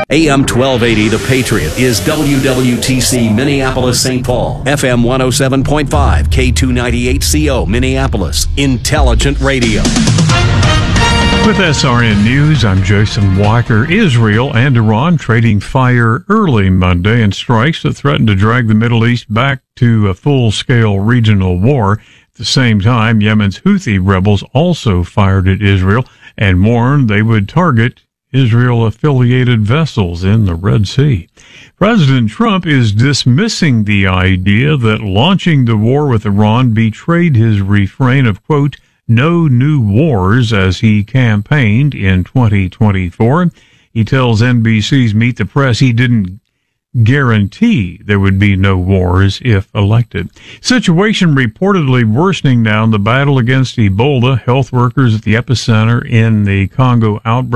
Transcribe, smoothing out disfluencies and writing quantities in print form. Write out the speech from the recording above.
AM 1280 The Patriot is WWTC Minneapolis St. Paul, FM 107.5, K298CO Minneapolis, Intelligent Radio. With SRN News, I'm Jason Walker. Israel and Iran trading fire early Monday in strikes that threaten to drag the Middle East back to a full-scale regional war. At the same time, Yemen's Houthi rebels also fired at Israel and warned they would target Israel-affiliated vessels in the Red Sea. President Trump is dismissing the idea that launching the war with Iran betrayed his refrain of, quote, no new wars as he campaigned in 2024. He tells NBC's Meet the Press he didn't guarantee there would be no wars if elected. Situation reportedly worsening now in the battle against Ebola. Health workers at the epicenter in the Congo outbreak